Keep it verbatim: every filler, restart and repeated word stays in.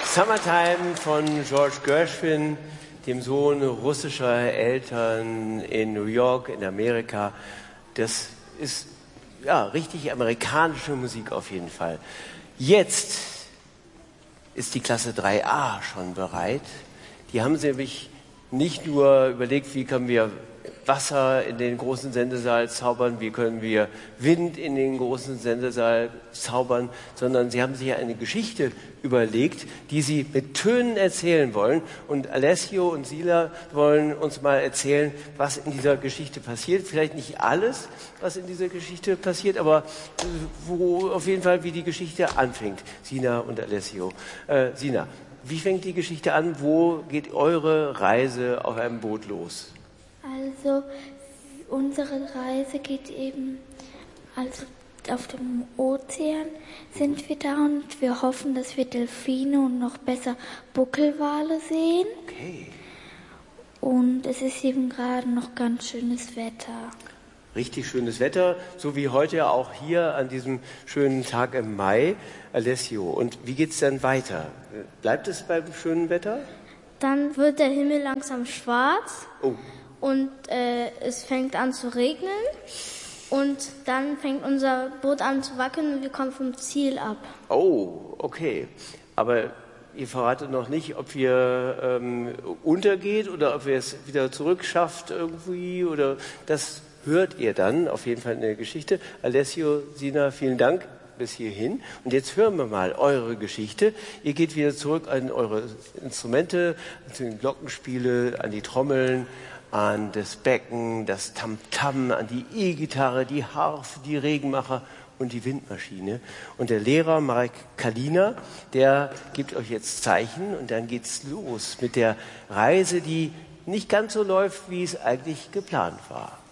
Summertime von George Gershwin, dem Sohn russischer Eltern in New York in Amerika. Das ist ja richtig amerikanische Musik auf jeden Fall. Jetzt ist die Klasse drei a schon bereit. Die haben sie nämlich nicht nur überlegt, wie können wir Wasser in den großen Sendesaal zaubern, wie können wir Wind in den großen Sendesaal zaubern, sondern sie haben sich eine Geschichte überlegt, die sie mit Tönen erzählen wollen. Und Alessio und Sila wollen uns mal erzählen, was in dieser Geschichte passiert. Vielleicht nicht alles, was in dieser Geschichte passiert, aber wo auf jeden Fall, wie die Geschichte anfängt. Sina und Alessio. Äh, Sina, wie fängt die Geschichte an? Wo geht eure Reise auf einem Boot los? Also unsere Reise geht eben, also auf dem Ozean sind wir da und wir hoffen, dass wir Delfine und noch besser Buckelwale sehen. Okay. Und es ist eben gerade noch ganz schönes Wetter. Richtig schönes Wetter, so wie heute auch hier an diesem schönen Tag im Mai. Alessio, und wie geht's dann weiter? Bleibt es beim schönen Wetter? Dann wird der Himmel langsam schwarz. Oh. Und äh, es fängt an zu regnen und dann fängt unser Boot an zu wackeln und wir kommen vom Ziel ab. Oh, okay. Aber ihr verratet noch nicht, ob wir ähm, untergeht oder ob ihr es wieder zurückschafft irgendwie, oder das hört ihr dann auf jeden Fall in der Geschichte. Alessio, Sina, vielen Dank bis hierhin. Und jetzt hören wir mal eure Geschichte. Ihr geht wieder zurück an eure Instrumente, zu den Glockenspiele, an die Trommeln, an das Becken, das Tamtam, an die E-Gitarre, die Harfe, die Regenmacher und die Windmaschine. Und der Lehrer Marek Kalina, der gibt euch jetzt Zeichen und dann geht's los mit der Reise, die nicht ganz so läuft, wie es eigentlich geplant war.